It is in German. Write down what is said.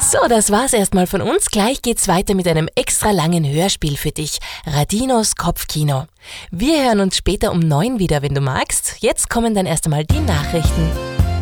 So, das war's erstmal von uns. Gleich geht's weiter mit einem extra langen Hörspiel für dich. Radinos Kopfkino. Wir hören uns später um 9 wieder, wenn du magst. Jetzt kommen dann erst einmal die Nachrichten.